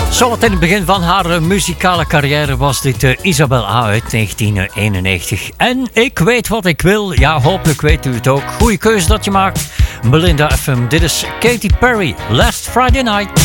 Zo wat in het begin van haar muzikale carrière was dit Isabel A. uit 1991. En ik weet wat ik wil. Ja, hopelijk weet u het ook. Goeie keuze dat je maakt. Belinda FM. Dit is Katy Perry. Last Friday Night.